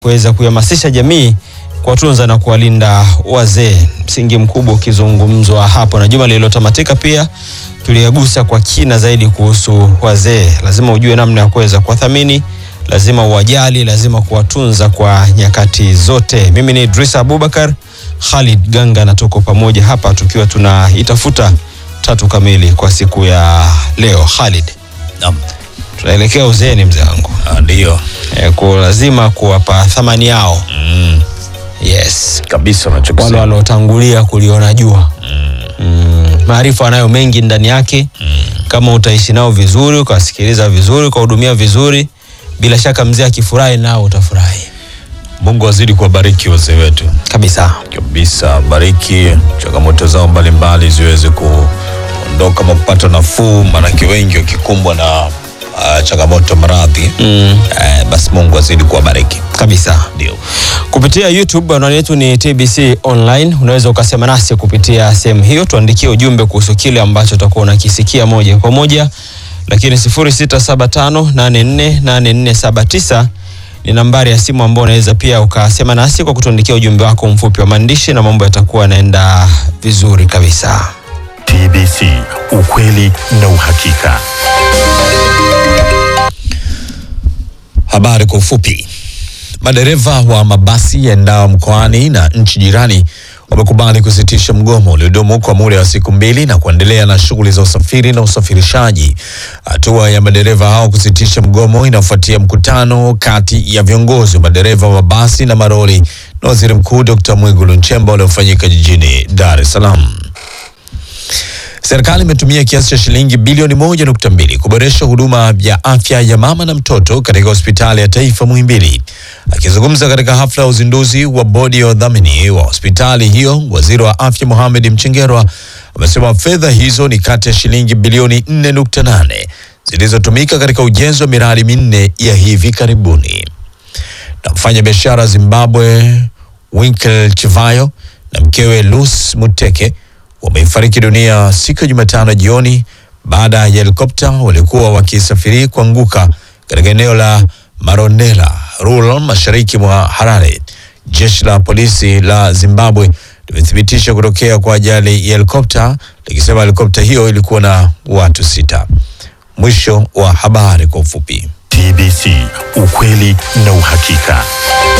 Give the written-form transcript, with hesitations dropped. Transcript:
kuweza kuhamasisha jamii kuwatunza na kuwalinda wazee. Msingi mkubwa ukizungumzwa hapo, na juma lililotamatika pia tuliyagusa kwa kina zaidi kuhusu wazee. Lazima ujue namna ya kuweza kuwathamini, lazima uwajali, lazima kuwatunza kwa nyakati zote. Mimi ni Idrisa Abubakar, Khalid Ganga na tuko pamoja hapa tukiwa tunaitafuta 3 kamili kwa siku ya leo. Khalid. Naam. Tunaelekea uzeeni mzee wangu. Ndio. Kwa lazima kuwapa thamani yao. Yes. Kabisa unachokisema. Wale waliotangulia kuliona jua. Maarifa anayo mengi ndani yake. Kama utaishi nao vizuri, ukasikiliza vizuri, ukahudumia vizuri, bila shaka mzee akifurahi nao utafurahi. Mungu azidi kuwabariki wazee wetu. Kabisa. Kabisa, bariki changamoto zao mbalimbali ziweze kuondoka, kupata nafuu, maana wengi wakikumbwa na changamoto maradhi. Basi Mungu azidi kuwabariki. Kabisa. Ndio. Kupitia YouTube anwani yetu ni TBC Online. Unaweza ukasema nasi kupitia sehemu hiyo, tuandikie ujumbe kuhusu kile ambacho utakuwa unakisikia moja kwa moja. Lakini 0675848479 ni nambari ya simu ambayo unaweza pia ukasema nasi kwa kutuandikia ujumbe wako mfupi wa maandishi, na mambo yatakuwa yanaenda vizuri kabisa. TBC, ukweli na uhakika. Habari kwa ufupi. Madereva wa mabasi yaendao mkoani na nchi jirani wamekubali kusitisha mgomo uliodumu kwa muda wa siku 2 na kuendelea na shughuli za usafiri na usafirishaji. Hatua ya madereva hao kusitisha mgomo inafuatia mkutano kati ya viongozi wa madereva wa mabasi na maroli na Waziri Mkuu Dr. Mwigulu Nchemba uliofanyika jijini Dar es Salaam. Serikali imetumia kiasi cha shilingi bilioni 1.2 kuboresha huduma ya afya ya mama na mtoto katika hospitali ya taifa Muhimbili. Akizungumza katika hafla ya uzinduzi wa bodi ya udhamini wa hospitali hiyo, waziri wa afya Mohamed Mchengerwa amesema fedha hizo ni kati ya shilingi bilioni 4.8 zilizotumika katika ujenzi wa miradi 4 ya hivi karibuni. Na mfanya biashara Zimbabwe Winkle Chivayo na mkewe Lucy Muteke wamefariki dunia siku ya Jumatano jioni baada ya helikopta walikuwa wakisafiri kuanguka katika eneo la Maronela, rural mashariki mwa Harare. Jeshi la polisi la Zimbabwe limethibitisha kutokea kwa ajali ya helikopta, likisema helikopta hiyo ilikuwa na watu 6. Mwisho wa habari kwa ufupi. TBC, ukweli na uhakika.